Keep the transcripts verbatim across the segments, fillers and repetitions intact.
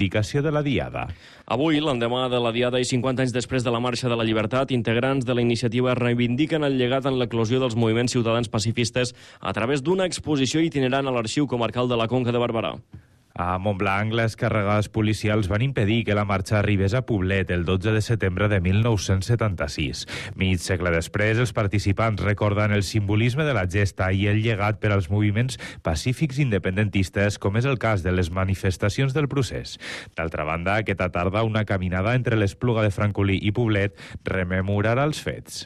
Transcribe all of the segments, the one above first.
reivindicació de la Diada. Avui, l'endemà de la Diada i cinquanta anys després de la Marxa de la Llibertat, integrants de la iniciativa reivindiquen el llegat en l'eclosió dels moviments ciutadans pacifistes a través d'una exposició itinerant a l'Arxiu Comarcal de la Conca de Barberà. A Montblanc, les carregades policials van impedir que la marxa arribés a Poblet el dotze de setembre de mil nou-cents setanta-sis. Mig segle després, els participants recorden el simbolisme de la gesta i el llegat per als moviments pacífics independentistes, com és el cas de les manifestacions del procés. D'altra banda, aquesta tarda, una caminada entre l'Espluga de Francolí i Poblet rememorarà els fets.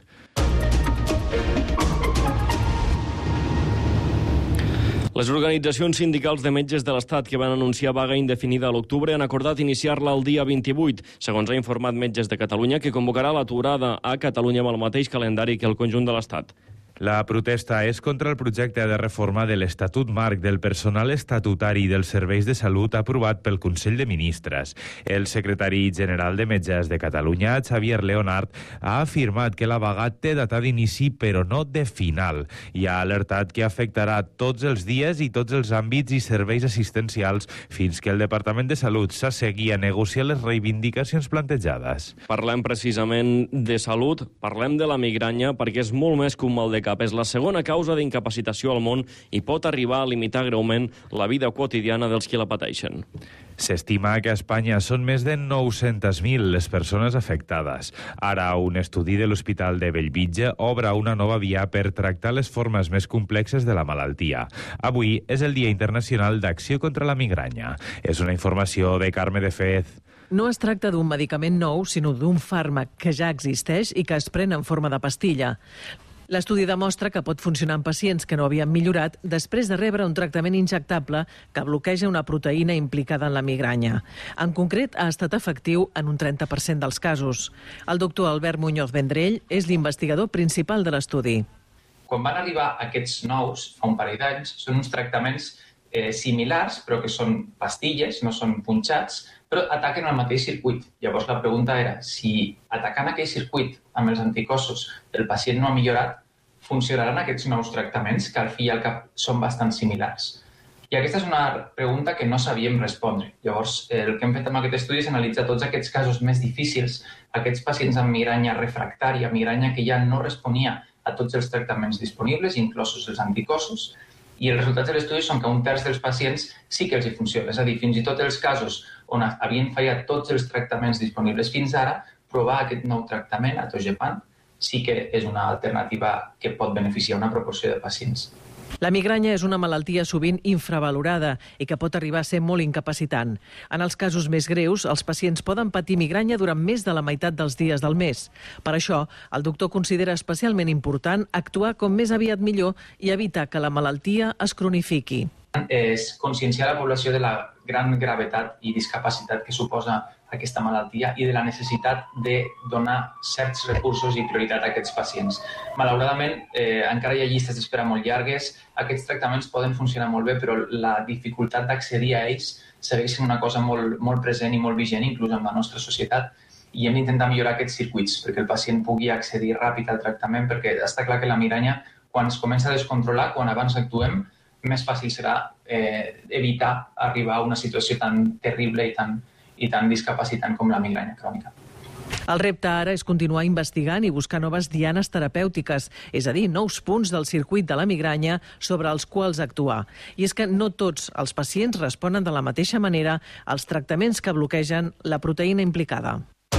Les organitzacions sindicals de metges de l'Estat que van anunciar vaga indefinida a l'octubre han acordat iniciar-la el dia vint-i-vuit, segons ha informat Metges de Catalunya, que convocarà l'aturada a Catalunya amb el mateix calendari que el conjunt de l'Estat. La protesta és contra el projecte de reforma de l'Estatut Marc del Personal Estatutari dels Serveis de Salut aprovat pel Consell de Ministres. El secretari general de Metges de Catalunya, Xavier Leonard, ha afirmat que la vaga té data d'inici però no de final i ha alertat que afectarà tots els dies i tots els àmbits i serveis assistencials fins que el Departament de Salut s'assegui a negociar les reivindicacions plantejades. Parlem precisament de salut, parlem de la migranya perquè és molt més que un mal de cap. És la segona causa d'incapacitació al món i pot arribar a limitar greument la vida quotidiana dels qui la pateixen. S'estima que a Espanya són més de nou-centes mil les persones afectades. Ara, un estudi de l'Hospital de Bellvitge obre una nova via per tractar les formes més complexes de la malaltia. Avui és el Dia Internacional d'Acció contra la Migranya. És una informació de Carme de Fez. No es tracta d'un medicament nou, sinó d'un fàrmac que ja existeix i que es pren en forma de pastilla. L'estudi demostra que pot funcionar en pacients que no havien millorat després de rebre un tractament injectable que bloqueja una proteïna implicada en la migranya. En concret, ha estat efectiu en un trenta per cent dels casos. El doctor Albert Muñoz Vendrell és l'investigador principal de l'estudi. Quan van arribar aquests nous, fa un parell d'anys, són uns tractaments eh, similars, però que són pastilles, no són punxats, però ataquen el mateix circuit. Llavors la pregunta era si atacant aquell circuit amb els anticossos el pacient no ha millorat, funcionaran aquests nous tractaments que al fi i al cap són bastant similars. I aquesta és una pregunta que no sabíem respondre. Llavors el que hem fet amb aquest estudi és analitzar tots aquests casos més difícils, aquests pacients amb migranya refractària, migranya que ja no responia a tots els tractaments disponibles, inclosos els anticossos, i els resultats de l'estudi són que un terç dels pacients sí que els hi funciona. És a dir, fins i tot els casos on havien fallat tots els tractaments disponibles fins ara, provar aquest nou tractament, atogepant, sí que és una alternativa que pot beneficiar una proporció de pacients. La migranya és una malaltia sovint infravalorada i que pot arribar a ser molt incapacitant. En els casos més greus, els pacients poden patir migranya durant més de la meitat dels dies del mes. Per això, el doctor considera especialment important actuar com més aviat millor i evitar que la malaltia es cronifiqui. És conscienciar la població de la gran gravetat i discapacitat que suposa aquesta malaltia i de la necessitat de donar certs recursos i prioritat a aquests pacients. Malauradament, eh, encara hi ha llistes d'espera molt llargues, aquests tractaments poden funcionar molt bé, però la dificultat d'accedir a ells segueix sent una cosa molt, molt present i molt vigent, inclús en la nostra societat, i hem d'intentar millorar aquests circuits perquè el pacient pugui accedir ràpid al tractament, perquè està clar que la migranya, quan es comença a descontrolar, quan abans actuem, més fàcil serà eh, evitar arribar a una situació tan terrible i tan, i tan discapacitant com la migranya crònica. El repte ara és continuar investigant i buscar noves dianes terapèutiques, és a dir, nous punts del circuit de la migranya sobre els quals actuar. I és que no tots els pacients responen de la mateixa manera als tractaments que bloquegen la proteïna implicada.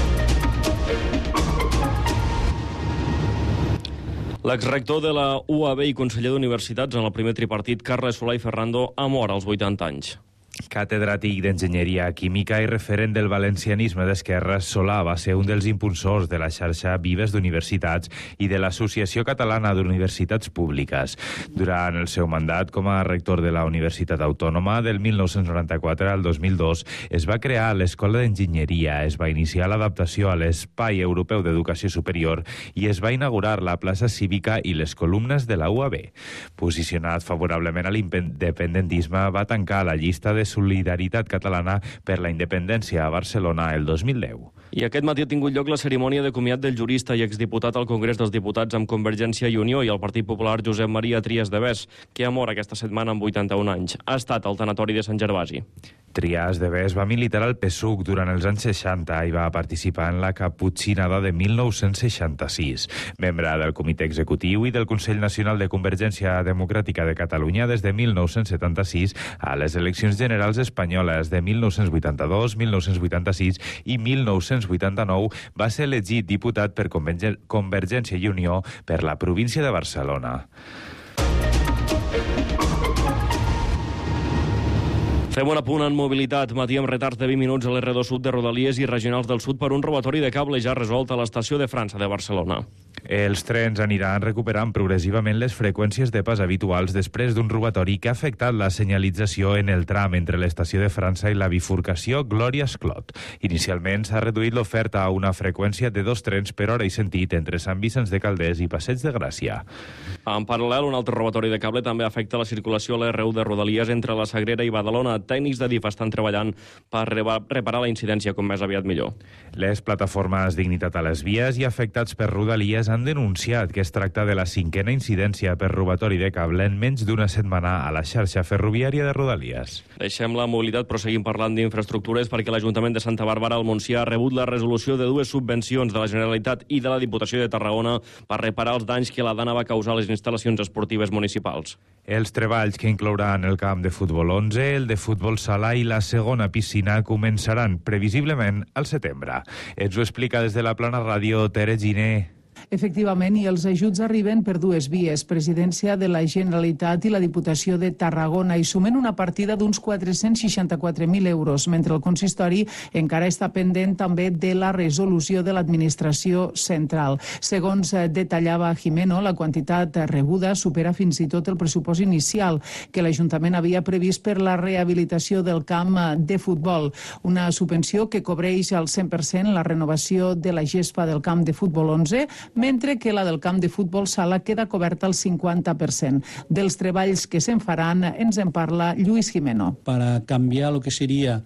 L'exrector de la U A B i conseller d'Universitats en el primer tripartit, Carles Solà i Ferrando, ha mort als vuitanta anys. Catedràtic d'Enginyeria Química i referent del valencianisme d'esquerres, Solà va ser un dels impulsors de la xarxa Vives d'Universitats i de l'Associació Catalana d'Universitats Públiques. Durant el seu mandat com a rector de la Universitat Autònoma del mil nou-cents noranta-quatre al dos mil dos es va crear l'Escola d'Enginyeria, es va iniciar l'adaptació a l'Espai Europeu d'Educació Superior i es va inaugurar la plaça cívica i les columnes de la U A B. Posicionat favorablement a l'independentisme, va tancar la llista de Solidaritat Catalana per la Independència a Barcelona el dos mil deu. I aquest matí ha tingut lloc la cerimònia de comiat del jurista i exdiputat al Congrés dels Diputats amb Convergència i Unió i el Partit Popular Josep Maria Trias de Bes, que ha mort aquesta setmana amb vuitanta-un anys. Ha estat al tanatori de Sant Gervasi. Trias de Bes va militar al P S U C durant els anys seixanta i va participar en la Caputxinada de mil nou-cents seixanta-sis. Membre del Comitè Executiu i del Consell Nacional de Convergència Democràtica de Catalunya des de mil nou-cents setanta-sis a les eleccions generals espanyoles de mil nou-cents vuitanta-dos, mil nou-cents vuitanta-sis i mil nou-cents vuitanta-nou, va ser elegit diputat per Convergència i Unió per la província de Barcelona. Fem un apunt en mobilitat. Matí amb retards de vint minuts a l'R dos Sud de Rodalies i Regionals del Sud per un robatori de cable ja resolt a l'estació de França de Barcelona. Els trens aniran recuperant progressivament les freqüències de pas habituals després d'un robatori que ha afectat la senyalització en el tram entre l'estació de França i la bifurcació Glòria-Esclot. Inicialment s'ha reduït l'oferta a una freqüència de dos trens per hora i sentit entre Sant Vicenç de Calders i Passeig de Gràcia. En paral·lel, un altre robatori de cable també afecta la circulació a l'R u de Rodalies entre la Sagrera i Badalona. Tècnics de D I F estan treballant per reparar la incidència com més aviat millor. Les plataformes Dignitat a les vies i afectats per Rodalies han denunciat que es tracta de la cinquena incidència per robatori de cable en menys d'una setmana a la xarxa ferroviària de Rodalies. Deixem la mobilitat, però seguim parlant d'infraestructures perquè l'Ajuntament de Santa Bàrbara al Montsià ha rebut la resolució de dues subvencions de la Generalitat i de la Diputació de Tarragona per reparar els danys que la dana va causar a les instal·lacions esportives municipals. Els treballs, que inclouran el camp de futbol onze, el de futbol sala i la segona piscina, començaran previsiblement al setembre. Ens ho explica des de la Plana Ràdio Tere Giner. Efectivament, i els ajuts arriben per dues vies, Presidència de la Generalitat i la Diputació de Tarragona, i sumen una partida d'uns quatre-cents seixanta-quatre mil euros, mentre el consistori encara està pendent també de la resolució de l'administració central. Segons detallava Jimeno, la quantitat rebuda supera fins i tot el pressupost inicial que l'Ajuntament havia previst per la rehabilitació del camp de futbol, una subvenció que cobreix al cent per cent la renovació de la gespa del camp de futbol onze, mentre que la del camp de futbol sala queda coberta al cinquanta per cent. Dels treballs que se'n faran ens en parla Lluís Jimeno. Para cambiar lo que sería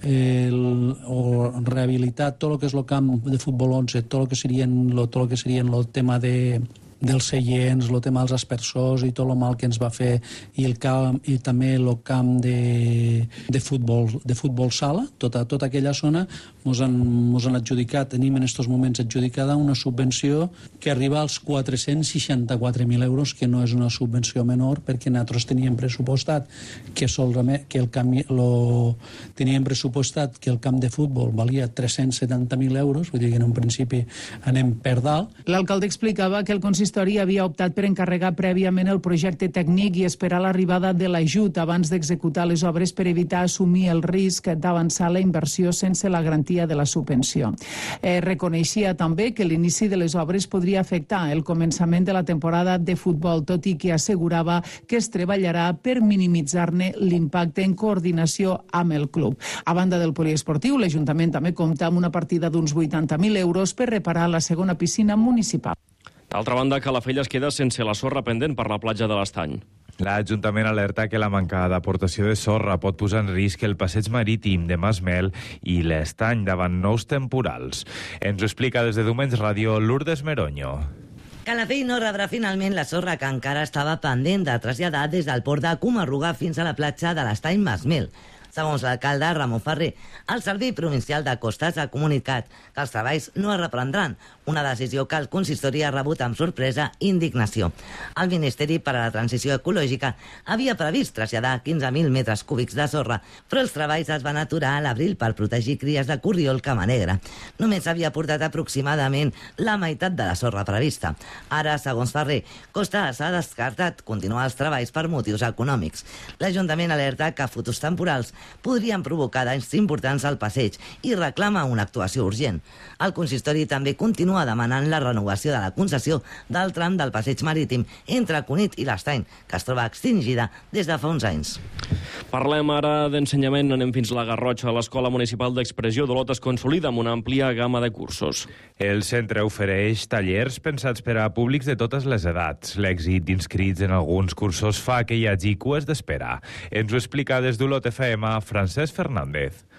el, o rehabilitar todo lo que es el camp de futbol once, todo lo que serien lo, todo lo que serien el tema de dels seients, el tema dels aspersors i tot el mal que ens va fer, i, el camp, i també el camp de, de, futbol, de futbol sala, tota, tota aquella zona, ens han, mos han adjudicat, tenim en aquests moments adjudicada una subvenció que arriba als quatre-cents seixanta-quatre mil euros, que no és una subvenció menor, perquè nosaltres teníem pressupostat que, solament, que el camp, lo, teníem pressupostat que el camp de futbol valia tres-cents setanta mil euros, vull dir que en un principi anem per dalt. L'alcalde explicava que el consistori havia optat per encarregar prèviament el projecte tècnic i esperar l'arribada de l'ajut abans d'executar les obres per evitar assumir el risc d'avançar la inversió sense la garantia de la subvenció. Eh, reconeixia també que l'inici de les obres podria afectar el començament de la temporada de futbol, tot i que assegurava que es treballarà per minimitzar-ne l'impacte en coordinació amb el club. A banda del poliesportiu, l'Ajuntament també compta amb una partida d'uns vuitanta mil euros per reparar la segona piscina municipal. D'altra banda, Calafell es queda sense la sorra pendent per la platja de l'Estany. L'Ajuntament alerta que la manca d'aportació de sorra pot posar en risc el passeig marítim de Masmel i l'Estany davant nous temporals. Ens ho explica des de Diumenge Ràdio Lourdes Meroño. Calafell no rebrà finalment la sorra que encara estava pendent de traslladar des del port de Comarruga fins a la platja de l'Estany Masmel. Segons l'alcalde Ramon Ferrer, el Servei Provincial de Costes ha comunicat que els treballs no es reprendran, una decisió que el consistori ha rebut amb sorpresa i indignació. El Ministeri per a la Transició Ecològica havia previst traslladar quinze mil metres cúbics de sorra, però els treballs es van aturar a l'abril per protegir cries de corriol camanegra. Només s'havia portat aproximadament la meitat de la sorra prevista. Ara, segons Ferrer, Costes ha descartat continuar els treballs per motius econòmics. L'Ajuntament alerta que futurs temporals podrien provocar danys importants al passeig i reclama una actuació urgent. El consistori també continua demanant la renovació de la concessió del tram del passeig marítim entre Cunit i l'Estany, que es troba extingida des de fa uns anys. Parlem ara d'ensenyament. Anem fins a la Garrotxa. L'Escola Municipal d'Expressió d'Olot es consolida amb una àmplia gamma de cursos. El centre ofereix tallers pensats per a públics de totes les edats. L'èxit d'inscrits en alguns cursos fa que hi hagi cues d'espera. Ens ho explica des d'Olot F M Francesc Fernández.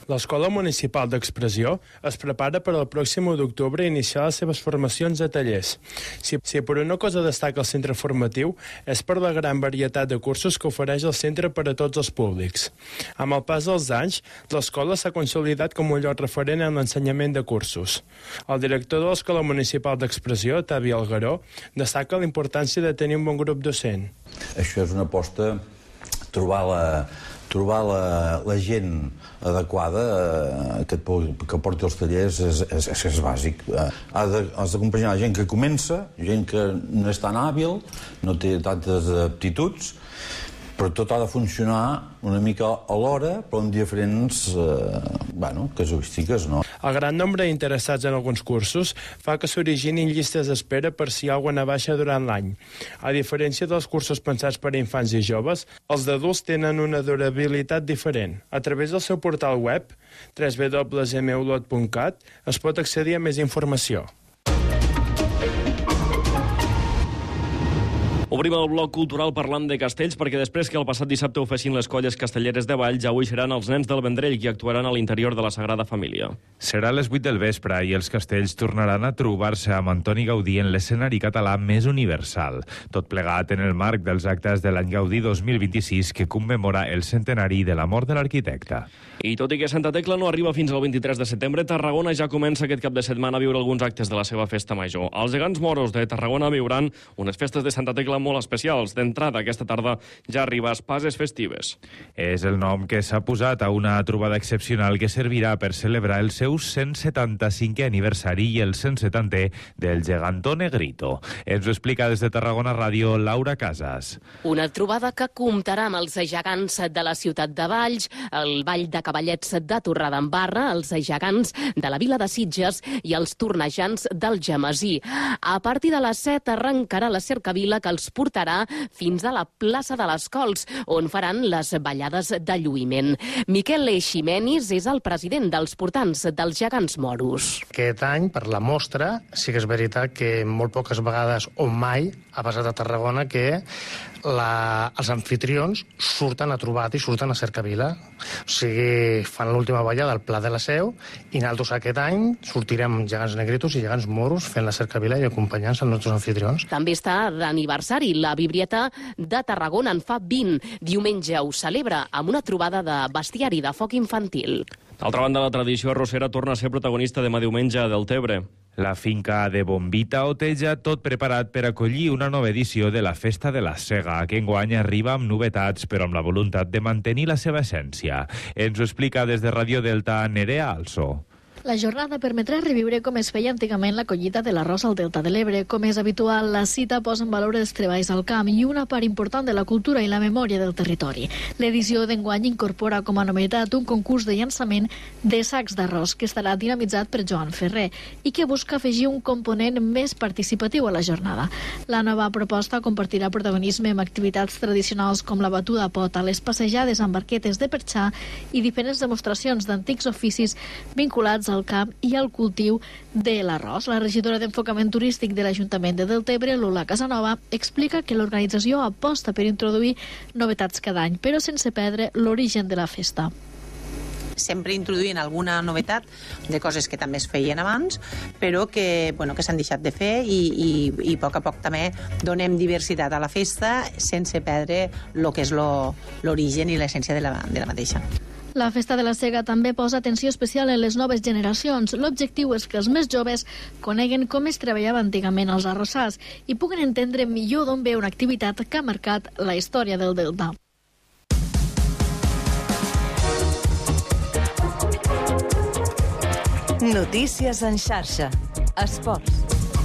L'Escola Municipal d'Expressió es prepara per al pròxim u d'octubre iniciar les seves formacions a tallers. Si, si per una cosa destaca el centre formatiu és per la gran varietat de cursos que ofereix el centre per a tots els públics. Amb el pas dels anys, l'escola s'ha consolidat com un lloc referent en l'ensenyament de cursos. El director de l'Escola Municipal d'Expressió, Tavi Algaró, destaca la importància de tenir un bon grup docent. Això és una aposta, trobar la... trobar la, la gent adequada eh, que, et, que porti els tallers és, és, és bàsic. Eh, has d'acompanyar gent que comença, gent que no és tan hàbil, no té tantes aptituds, però tot ha de funcionar una mica alhora, però amb diferents eh, bueno, casuístiques, no? El gran nombre d'interessats en alguns cursos fa que s'originin llistes d'espera per si hi ha alguna baixa durant l'any. A diferència dels cursos pensats per a infants i joves, els d'adults tenen una durabilitat diferent. A través del seu portal web, w w w punt emeulot punt cat, es pot accedir a més informació. Obrim el bloc cultural parlant de castells, perquè després que el passat dissabte ho fessin les colles castelleres de Valls, avui seran els nens del Vendrell qui actuaran a l'interior de la Sagrada Família. Serà a les vuit del vespre i els castells tornaran a trobar-se amb Antoni Gaudí en l'escenari català més universal. Tot plegat en el marc dels actes de l'any Gaudí dos mil vint-i-sis, que commemora el centenari de la mort de l'arquitecte. I tot i que Santa Tecla no arriba fins al vint-i-tres de setembre, Tarragona ja comença aquest cap de setmana a viure alguns actes de la seva festa major. Els gegants moros de Tarragona viuran unes festes de Santa Tecla molt especials. D'entrada, aquesta tarda ja arriba a Espases Festives. És el nom que s'ha posat a una trobada excepcional que servirà per celebrar el seu cent setanta-cinquè aniversari i el cent setantè del gegantó Negrito. Ens ho explica des de Tarragona Ràdio Laura Casas. Una trobada que comptarà amb els gegants de la ciutat de Valls, el Ball de Cavallets de Torredembarra, els gegants de la Vila de Sitges i els tornejants del Gemesí. A partir de les set arrencarà la cercavila que els portarà fins a la plaça de les Cols, on faran les ballades de lluïment. Miquel Eiximenis és el president dels portants dels gegants moros. Aquest any, per la mostra, sí que és veritat que molt poques vegades o mai ha passat a Tarragona que la, els anfitrions surten a trobat i surten a cercavila. O sigui, fan l'última ballada al Pla de la Seu i nosaltres aquest any sortirem gegants negritos i gegants moros fent la cercavila i acompanyant els nostres anfitrions. També està d'aniversari. La Vibrieta de Tarragona en fa vint. Diumenge ho celebra amb una trobada de bestiari de foc infantil. D'altra banda, la tradició arrossera torna a ser protagonista demà diumenge a Deltebre. La finca de Bombita oteja tot preparat per acollir una nova edició de la Festa de la Sega, que enguany arriba amb novetats, però amb la voluntat de mantenir la seva essència. Ens ho explica des de Ràdio Delta Nerea Also. La jornada permetrà reviure com es feia antigament la collita de l'arròs al Delta de l'Ebre. Com és habitual, la cita posa en valor els treballs al camp i una part important de la cultura i la memòria del territori. L'edició d'enguany incorpora com a novetat un concurs de llançament de sacs d'arròs que estarà dinamitzat per Joan Ferrer i que busca afegir un component més participatiu a la jornada. La nova proposta compartirà protagonisme amb activitats tradicionals com la batuda a pota, les passejades amb barquetes de perxar i diferents demostracions d'antics oficis vinculats al camp i al cultiu de l'arròs. La regidora d'Enfocament Turístic de l'Ajuntament de Deltebre, Lola Casanova, explica que l'organització aposta per introduir novetats cada any, però sense perdre l'origen de la festa. Sempre introduint alguna novetat de coses que també es feien abans, però que, bueno, que s'han deixat de fer i, i, i a poc a poc també donem diversitat a la festa sense perdre el que és l'origen i l'essència de la, de la mateixa. La Festa de la Sega també posa atenció especial en les noves generacions. L'objectiu és que els més joves coneguen com es treballava antigament els arrossars i puguen entendre millor d'on ve una activitat que ha marcat la història del Delta. Notícies en xarxa. Esports.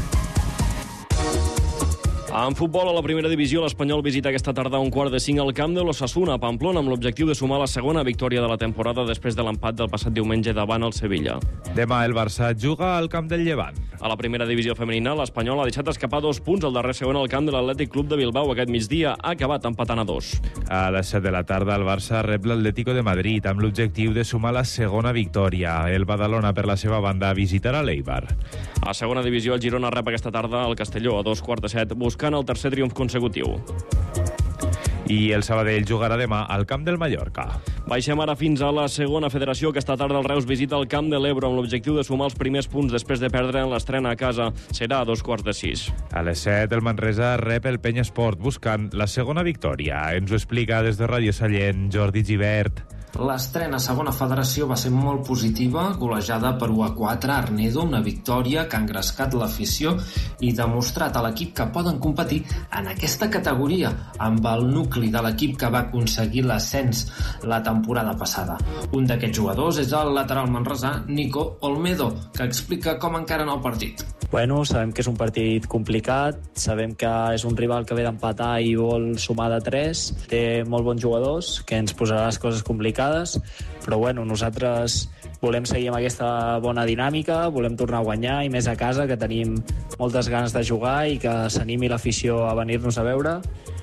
En futbol, a la primera divisió, l'Espanyol visita aquesta tarda a un quart de cinc al camp de l'Osasuna, a Pamplona, amb l'objectiu de sumar la segona victòria de la temporada després de l'empat del passat diumenge davant el Sevilla. Demà el Barça juga al camp del Llevant. A la primera divisió femenina, l'Espanyol ha deixat escapar dos punts al darrer segon al camp de l'Atlètic Club de Bilbao aquest migdia. Ha acabat empatant a dos. A les set de la tarda, el Barça rep l'Atlético de Madrid amb l'objectiu de sumar la segona victòria. El Badalona, per la seva banda, visitarà l'Eibar. A segona divisió, el Girona rep aquesta tarda el Castelló a dos quarts de set, buscant el tercer triomf consecutiu. I el Sabadell jugarà demà al camp del Mallorca. Baixem ara fins a la segona federació, que esta tarda el Reus visita el Camp de l'Ebro amb l'objectiu de sumar els primers punts després de perdre en l'estrena a casa. Serà a dos quarts de sis. A les set, el Manresa rep el Penya Esport buscant la segona victòria. Ens ho explica des de Ràdio Sallent, Jordi Gibert. L'estrena a segona federació va ser molt positiva, golejada per u a quatre a Arnedo, una victòria que ha engrescat l'afició i demostrat a l'equip que poden competir en aquesta categoria amb el nucli de l'equip que va aconseguir l'ascens la temporada passada. Un d'aquests jugadors és el lateral manresà Nico Olmedo, que explica com encara en el partit. Bueno, sabem que és un partit complicat, sabem que és un rival que ve d'empatar i vol sumar de tres, té molt bons jugadors, que ens posarà les coses complicades, però bueno, nosaltres volem seguir amb aquesta bona dinàmica, volem tornar a guanyar i més a casa, que tenim moltes ganes de jugar i que s'animi l'afició a venir-nos a veure.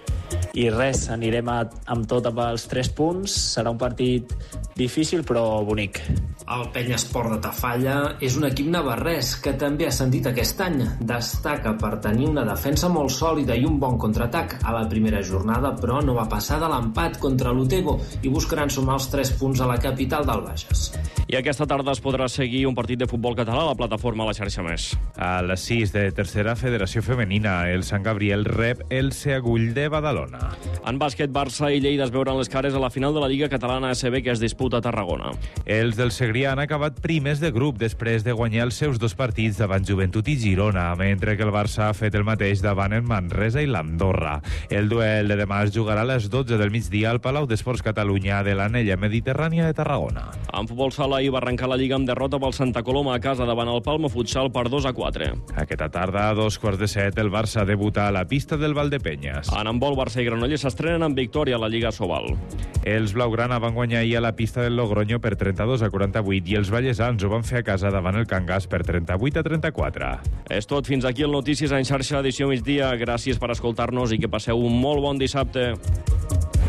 I res, anirem a, amb tot amb els tres punts, serà un partit difícil però bonic. El Penya Esport de Tafalla és un equip navarrès que també ha ascendit aquest any. Destaca per tenir una defensa molt sòlida i un bon contraatac a la primera jornada, però no va passar de l'empat contra l'Otego i buscaran sumar els tres punts a la capital del Bages. I aquesta tarda es podrà seguir un partit de futbol català a la plataforma a la xarxa Més. A les sis de tercera federació femenina, el Sant Gabriel rep el Seagull de Badalona. En bàsquet, Barça i Lleida es veuran les cares a la final de la Lliga Catalana A C B que es disputa a Tarragona. Els del Segrià han acabat primers de grup després de guanyar els seus dos partits davant Joventut i Girona, mentre que el Barça ha fet el mateix davant el Manresa i l'Andorra. El duel de demà es jugarà a les dotze del migdia al Palau d'Esports Catalunya de l'Anella Mediterrània de Tarragona. En futbol sala hi va arrencar la Lliga amb derrota pel Santa Coloma a casa davant el Palma Futsal per dos a quatre. Aquesta tarda, a dos quarts de set, el Barça debuta a la pista del Valdepenyes. En handbol, Barça i Granollers s'estrenen amb victòria a la Lliga Sobal. Els blaugrana van guanyar ahir a la pista del Logroño per trenta-dos a quaranta-vuit i els vallesans ho van fer a casa davant el Cangas per trenta-vuit a trenta-quatre. És tot. Fins aquí el Notícies en xarxa, edició migdia. Gràcies per escoltar-nos i que passeu un molt bon dissabte.